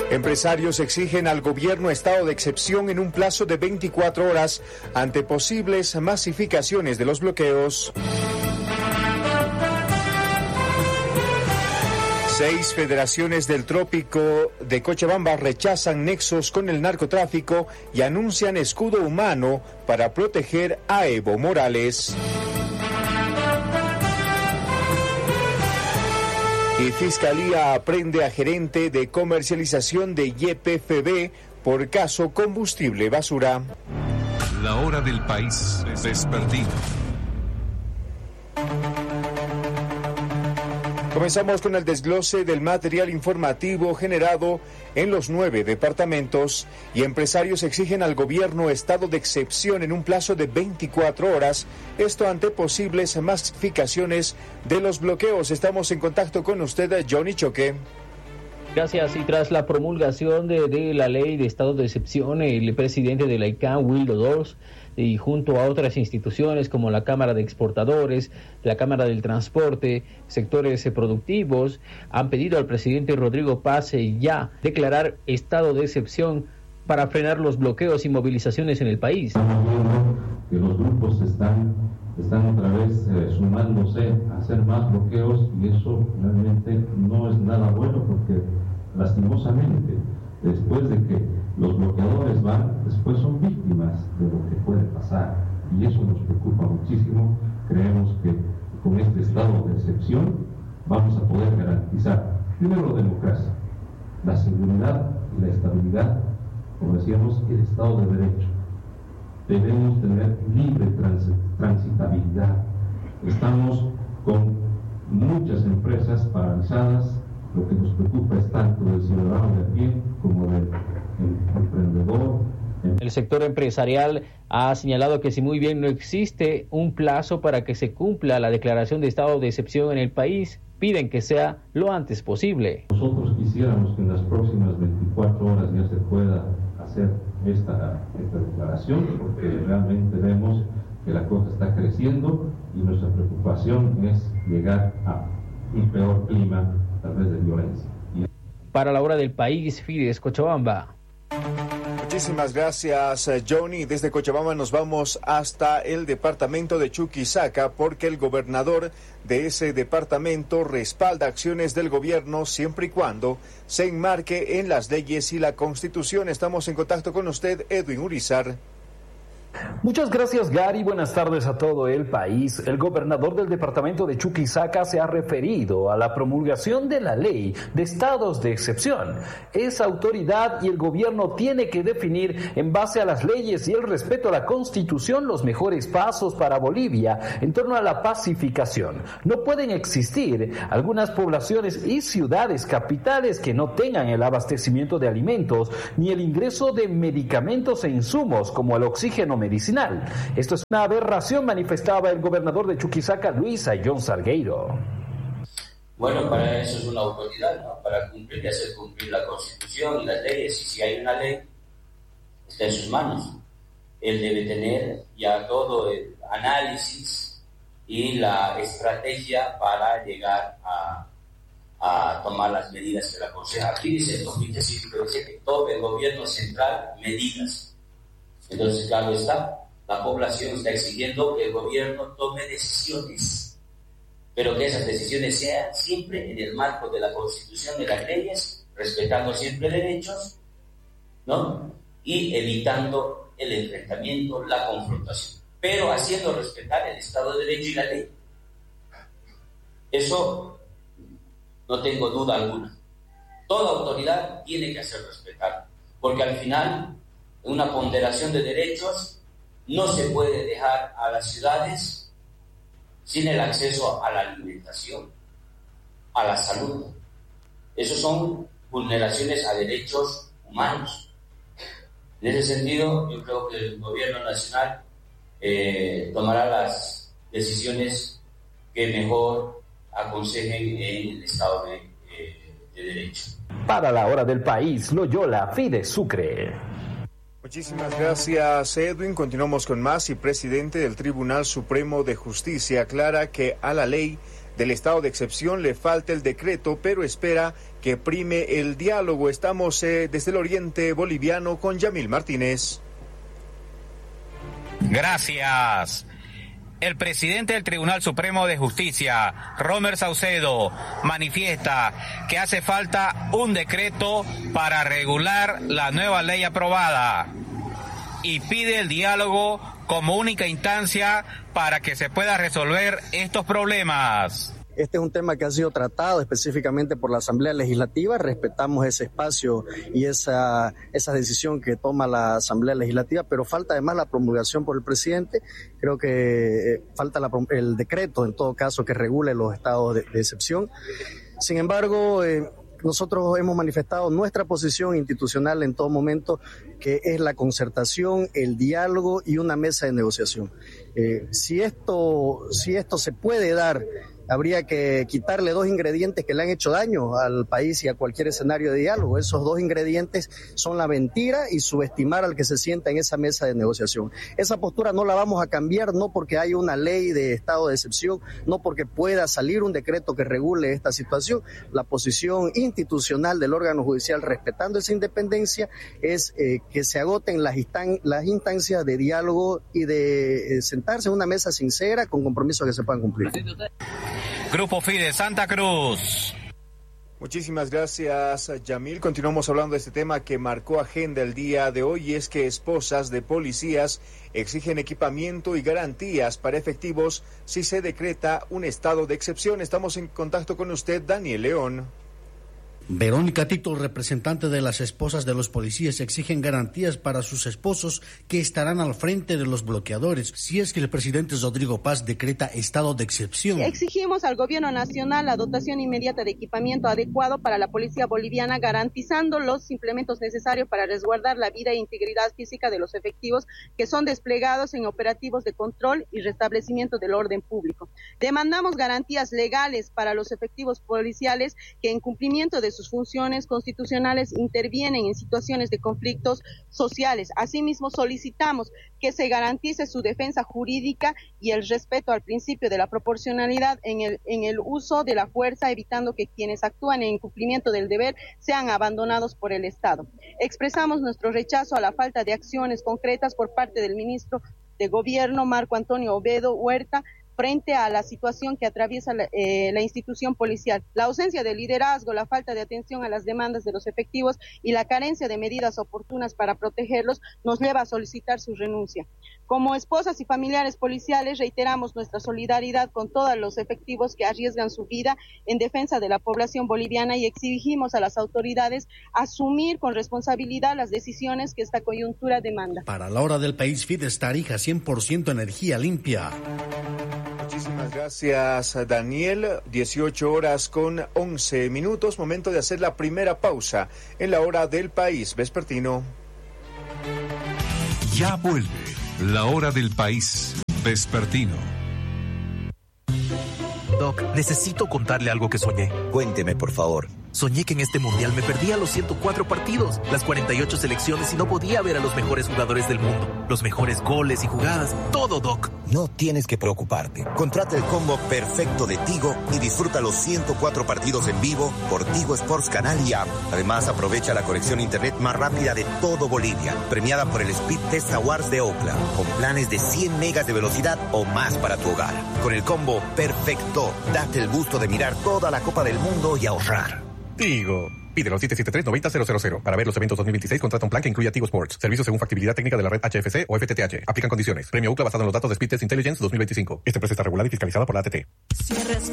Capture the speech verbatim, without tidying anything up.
Empresarios exigen al gobierno estado de excepción en un plazo de veinticuatro horas ante posibles masificaciones de los bloqueos. Seis federaciones del trópico de Cochabamba rechazan nexos con el narcotráfico y anuncian escudo humano para proteger a Evo Morales. Y Fiscalía aprende a gerente de comercialización de Y P F B por caso combustible basura. La hora del país desperdido. Comenzamos con el desglose del material informativo generado en los nueve departamentos y empresarios exigen al gobierno estado de excepción en un plazo de veinticuatro horas, esto ante posibles masificaciones de los bloqueos. Estamos en contacto con usted, Johnny Choque. Gracias. Y tras la promulgación de, de la ley de estado de excepción, el presidente de la I C A N, Wildo Dors, y junto a otras instituciones como la Cámara de Exportadores, la Cámara del Transporte, sectores productivos, han pedido al presidente Rodrigo Paz ya declarar estado de excepción para frenar los bloqueos y movilizaciones en el país. Estamos viendo que los grupos están, están otra vez eh, sumándose a hacer más bloqueos y eso realmente no es nada bueno porque lastimosamente después de que los bloqueadores van, después son víctimas de lo que puede pasar y eso nos preocupa muchísimo. Creemos que con este estado de excepción vamos a poder garantizar primero la democracia, la seguridad y la estabilidad, como decíamos, el Estado de Derecho. Debemos tener libre trans, transitabilidad. Estamos con muchas empresas paralizadas. Lo que nos preocupa es tanto del ciudadano de a pie como del emprendedor. El sector empresarial ha señalado que si muy bien no existe un plazo para que se cumpla la declaración de estado de excepción en el país, piden que sea lo antes posible. Nosotros quisiéramos que en las próximas veinticuatro horas ya se pueda hacer esta, esta declaración, porque realmente vemos que la cosa está creciendo y nuestra preocupación es llegar a un peor clima, tal vez de violencia. Y... Para la hora del país, Fides Cochabamba. Muchísimas gracias, Johnny. Desde Cochabamba nos vamos hasta el departamento de Chuquisaca porque el gobernador de ese departamento respalda acciones del gobierno siempre y cuando se enmarque en las leyes y la Constitución. Estamos en contacto con usted, Edwin Urizar. Muchas gracias, Gary. Buenas tardes a todo el país. El gobernador del departamento de Chuquisaca se ha referido a la promulgación de la ley de estados de excepción. Es autoridad y el gobierno tiene que definir en base a las leyes y el respeto a la Constitución los mejores pasos para Bolivia en torno a la pacificación. No pueden existir algunas poblaciones y ciudades capitales que no tengan el abastecimiento de alimentos ni el ingreso de medicamentos e insumos como el oxígeno medicinal. Esto es una aberración, manifestaba el gobernador de Chuquisaca, Luis Ayllón Salgueiro. Bueno, para eso es una autoridad, ¿no? Para cumplir y hacer cumplir la Constitución y las leyes. Y si hay una ley, está en sus manos. Él debe tener ya todo el análisis y la estrategia para llegar a, a tomar las medidas que la aconseja. Aquí dice el dos mil diecisiete, tome el gobierno central medidas. Entonces, claro está, la población está exigiendo que el gobierno tome decisiones, pero que esas decisiones sean siempre en el marco de la Constitución, de las leyes, respetando siempre derechos, ¿no? Y evitando el enfrentamiento, la confrontación, pero haciendo respetar el Estado de Derecho y la ley. Eso no tengo duda alguna. Toda autoridad tiene que hacer respetar, porque al final una ponderación de derechos no se puede dejar a las ciudades sin el acceso a la alimentación, a la salud. Esos son vulneraciones a derechos humanos. En ese sentido, yo creo que el gobierno nacional eh, tomará las decisiones que mejor aconsejen en el Estado de, eh, de Derecho. Para la hora del país, Loyola, Fides Sucre. Muchísimas gracias, Edwin. Continuamos con más y presidente del Tribunal Supremo de Justicia aclara que a la ley del estado de excepción le falta el decreto, pero espera que prime el diálogo. Estamos eh, desde el oriente boliviano con Yamil Martínez. Gracias. El presidente del Tribunal Supremo de Justicia, Romer Saucedo, manifiesta que hace falta un decreto para regular la nueva ley aprobada y pide el diálogo como única instancia para que se pueda resolver estos problemas. Este es un tema que ha sido tratado específicamente por la Asamblea Legislativa. Respetamos ese espacio y esa, esa decisión que toma la Asamblea Legislativa, pero falta además la promulgación por el presidente. Creo que eh, falta la, el decreto, en todo caso, que regule los estados de, de excepción. Sin embargo, eh, nosotros hemos manifestado nuestra posición institucional en todo momento, que es la concertación, el diálogo y una mesa de negociación. Eh, si esto, si esto se puede dar, habría que quitarle dos ingredientes que le han hecho daño al país y a cualquier escenario de diálogo. Esos dos ingredientes son la mentira y subestimar al que se sienta en esa mesa de negociación. Esa postura no la vamos a cambiar, no porque haya una ley de estado de excepción, no porque pueda salir un decreto que regule esta situación. La posición institucional del órgano judicial, respetando esa independencia, es eh, que se agoten las, instan- las instancias de diálogo y de eh, sentarse en una mesa sincera con compromisos que se puedan cumplir. Grupo Fide Santa Cruz. Muchísimas gracias, Yamil. Continuamos hablando de este tema que marcó agenda el día de hoy, y es que esposas de policías exigen equipamiento y garantías para efectivos si se decreta un estado de excepción. Estamos en contacto con usted, Daniel León. Verónica Tito, representante de las esposas de los policías, exigen garantías para sus esposos que estarán al frente de los bloqueadores si es que el presidente Rodrigo Paz decreta estado de excepción. Exigimos al gobierno nacional la dotación inmediata de equipamiento adecuado para la policía boliviana, garantizando los implementos necesarios para resguardar la vida e integridad física de los efectivos que son desplegados en operativos de control y restablecimiento del orden público. Demandamos garantías legales para los efectivos policiales que en cumplimiento de sus funciones constitucionales intervienen en situaciones de conflictos sociales. Asimismo, solicitamos que se garantice su defensa jurídica y el respeto al principio de la proporcionalidad en el, en el uso de la fuerza, evitando que quienes actúan en cumplimiento del deber sean abandonados por el Estado. Expresamos nuestro rechazo a la falta de acciones concretas por parte del ministro de Gobierno, Marco Antonio Ovedo Huerta, frente a la situación que atraviesa la, eh, la institución policial. La ausencia de liderazgo, la falta de atención a las demandas de los efectivos y la carencia de medidas oportunas para protegerlos nos lleva a solicitar su renuncia. Como esposas y familiares policiales reiteramos nuestra solidaridad con todos los efectivos que arriesgan su vida en defensa de la población boliviana y exigimos a las autoridades asumir con responsabilidad las decisiones que esta coyuntura demanda. Para la hora del país, Fides Tarija, cien por ciento energía limpia. Muchísimas gracias, Daniel. dieciocho horas con once minutos. Momento de hacer la primera pausa en la hora del país vespertino. Ya vuelve la hora del país vespertino. Doc, necesito contarle algo que soñé. Cuénteme, por favor. Soñé que en este mundial me perdía los ciento cuatro partidos, las cuarenta y ocho selecciones y no podía ver a los mejores jugadores del mundo, los mejores goles y jugadas, todo, Doc. No tienes que preocuparte. Contrata el combo perfecto de Tigo y disfruta los ciento cuatro partidos en vivo por Tigo Sports Canal y App. Además, aprovecha la conexión a internet más rápida de todo Bolivia, premiada por el Speed Test Awards de Ookla, con planes de cien megas de velocidad o más para tu hogar. Con el combo perfecto, date el gusto de mirar toda la Copa del Mundo y ahorrar. Tigo. Pídelo siete siete tres, nueve cero cero cero. Para ver los eventos dos mil veintiséis, contrata un plan que incluya Tigo Sports. Servicios según factibilidad técnica de la red H F C o F T T H. Aplican condiciones. Premio Ookla basado en los datos de Speed Test Intelligence dos mil veinticinco. Esta empresa está regulada y fiscalizada por la A T T.